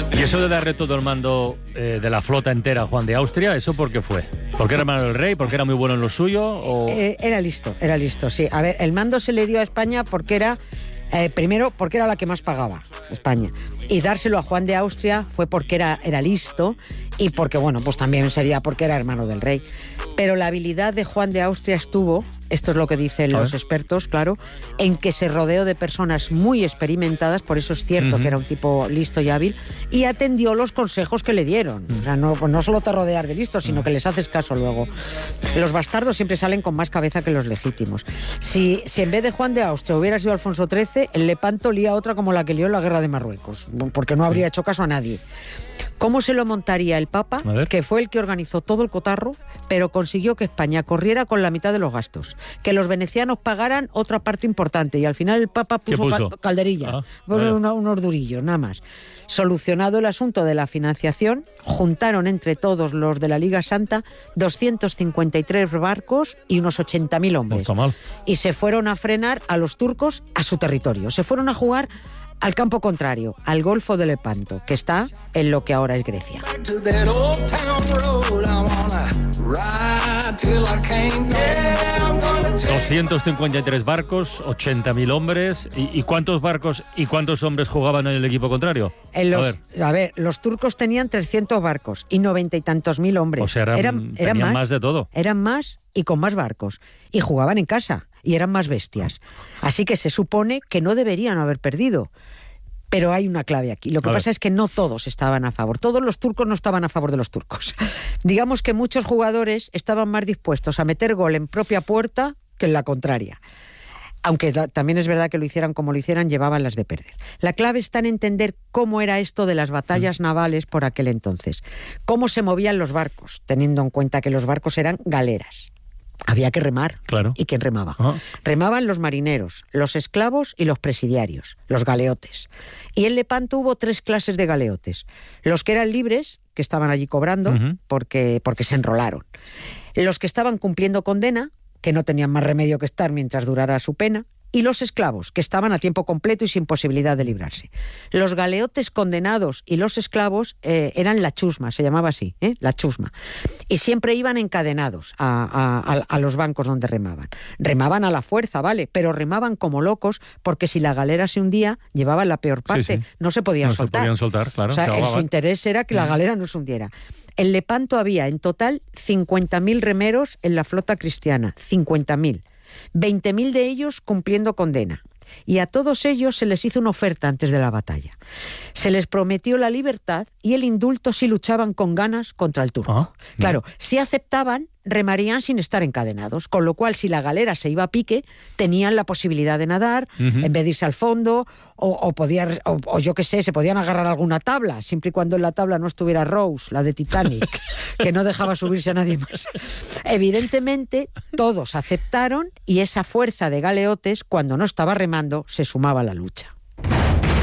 Y eso de darle todo el mando de la flota entera a Juan de Austria, ¿eso por qué fue? ¿Porque era hermano del rey? ¿Porque era muy bueno en lo suyo? O... Era listo, sí. A ver, el mando se le dio a España porque era... primero, porque era la que más pagaba, España. Y dárselo a Juan de Austria fue porque era listo y porque, bueno, pues también sería porque era hermano del rey. Pero la habilidad de Juan de Austria estuvo, esto es lo que dicen los expertos, claro, en que se rodeó de personas muy experimentadas, por eso es cierto que era un tipo listo y hábil, y atendió los consejos que le dieron. O sea, no solo te rodeas de listos, sino que les haces caso luego. Los bastardos siempre salen con más cabeza que los legítimos. Si en vez de Juan de Austria hubiera sido Alfonso XIII, el Lepanto lía otra como la que lió en la guerra de Marruecos, porque no habría hecho caso a nadie. ¿Cómo se lo montaría el Papa? Que fue el que organizó todo el cotarro, pero consiguió que España corriera con la mitad de los gastos, que los venecianos pagaran otra parte importante, y al final el Papa puso calderilla, unos durillos, nada más. Solucionado el asunto de la financiación, juntaron entre todos los de la Liga Santa 253 barcos y unos 80.000 hombres. Y se fueron a frenar a los turcos a su territorio. Se fueron a jugar al campo contrario, al Golfo de Lepanto, que está en lo que ahora es Grecia. 253 barcos, 80.000 hombres. ¿Y cuántos barcos y cuántos hombres jugaban en el equipo contrario? Los turcos tenían 300 barcos y 90 y tantos mil hombres. O sea, eran más de todo. Eran más y con más barcos. Y jugaban en casa y eran más bestias. Así que se supone que no deberían haber perdido. Pero hay una clave aquí. Lo que pasa es que no todos estaban a favor. Todos los turcos no estaban a favor de los turcos. Digamos que muchos jugadores estaban más dispuestos a meter gol en propia puerta que en la contraria. Aunque también es verdad que lo hicieran como lo hicieran, llevaban las de perder. La clave está en entender cómo era esto de las batallas navales por aquel entonces. Cómo se movían los barcos, teniendo en cuenta que los barcos eran galeras. Había que remar. Claro. ¿Y quién remaba? Remaban los marineros, los esclavos y los presidiarios, los galeotes. Y en Lepanto hubo 3 clases de galeotes. Los que eran libres, que estaban allí cobrando, porque se enrolaron. Los que estaban cumpliendo condena, que no tenían más remedio que estar mientras durara su pena. Y los esclavos, que estaban a tiempo completo y sin posibilidad de librarse. Los galeotes condenados y los esclavos eran la chusma, se llamaba así, la chusma. Y siempre iban encadenados a los bancos donde remaban. Remaban a la fuerza, ¿vale? Pero remaban como locos, porque si la galera se hundía, llevaban la peor parte. No se podían soltar. Se podían soltar, claro. O sea, su interés era que la galera no se hundiera. En Lepanto había en total 50.000 remeros en la flota cristiana, 50.000. 20.000 de ellos cumpliendo condena. Y a todos ellos se les hizo una oferta antes de la batalla. Se les prometió la libertad y el indulto si luchaban con ganas contra el turco. Claro, si aceptaban, remarían sin estar encadenados, con lo cual si la galera se iba a pique, tenían la posibilidad de nadar, en vez de irse al fondo, o yo qué sé, se podían agarrar a alguna tabla, siempre y cuando en la tabla no estuviera Rose, la de Titanic, que no dejaba subirse a nadie más. Evidentemente, todos aceptaron y esa fuerza de galeotes, cuando no estaba remando, se sumaba a la lucha.